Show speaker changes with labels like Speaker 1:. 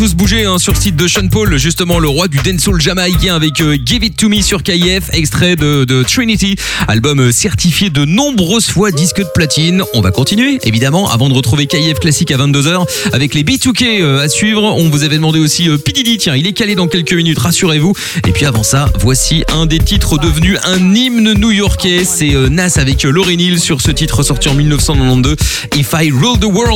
Speaker 1: Tous bouger sur le site de Sean Paul, justement le roi du dancehall jamaïcain avec Give It To Me sur KIF, extrait de Trinity, album certifié de nombreuses fois disque de platine. On va continuer évidemment avant de retrouver KIF classique à 22h avec les B2K à suivre. On vous avait demandé aussi P. Diddy, tiens il est calé dans quelques minutes, rassurez-vous. Et puis avant ça, voici un des titres devenus un hymne new-yorkais, c'est Nas avec Lauryn Hill sur ce titre sorti en 1992, If I Rule the World.